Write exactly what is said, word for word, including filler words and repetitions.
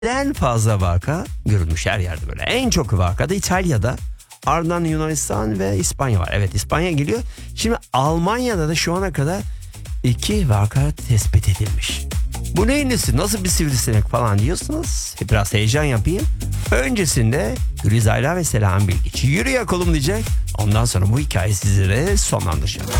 En fazla vaka görülmüş her yerde böyle. En çok vaka da İtalya'da. Ardından Yunanistan ve İspanya var. Evet, İspanya geliyor. Şimdi Almanya'da da şu ana kadar iki vaka tespit edilmiş. Bu neyin nesi? Nasıl bir sivrisinek falan diyorsunuz? Biraz heyecan yapayım. Öncesinde Gülizayla ve Selahan Bilgiç. Yürü yakalım diyecek. Ondan sonra bu hikayeyi sizlere sonlandıracağım.